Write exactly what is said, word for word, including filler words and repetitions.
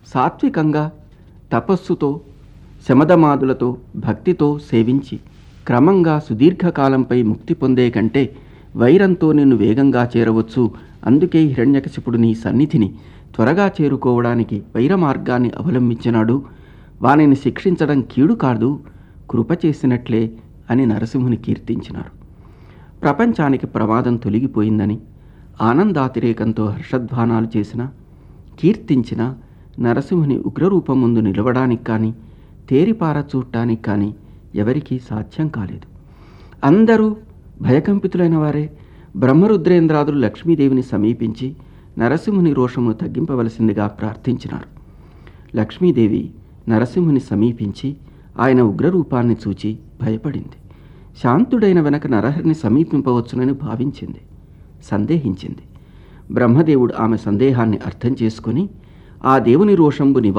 సాత్వికంగా తపస్సుతో శమదమాదులతో భక్తితో సేవించి క్రమంగా సుదీర్ఘకాలంపై ముక్తి పొందే కంటే వైరంతో నిన్ను వేగంగా చేరవచ్చు. అందుకే హిరణ్యకశిపుడు నీ సన్నిధిని త్వరగా చేరుకోవడానికి వైర మార్గాన్ని అవలంబించినాడు. వానిని శిక్షించడం కీడు కాదు, కృప చేసినట్లే అని నరసింహుని కీర్తించినారు. ప్రపంచానికి ప్రమాదం తొలగిపోయిందని ఆనందాతిరేకంతో హర్షధ్వానాలు చేసిన కీర్తించిన నరసింహుని ఉగ్రరూపం ముందు నిలవడానికి కానీ తేరిపార చూడటానికి కానీ ఎవరికీ సాధ్యం కాలేదు. అందరూ భయకంపితులైన వారే. బ్రహ్మరుద్రేంద్రాదులు లక్ష్మీదేవిని సమీపించి నరసింహుని రోషమును తగ్గింపవలసిందిగా ప్రార్థించినారు. లక్ష్మీదేవి నరసింహుని సమీపించి ఆయన ఉగ్రరూపాన్ని చూచి భయపడింది. శాంతుడైన వెనక నరహరిని సమీపింపవచ్చునని భావించింది, సందేహించింది. బ్రహ్మదేవుడు ఆమె సందేహాన్ని అర్థం చేసుకుని ఆ దేవుని రోషంబు నివా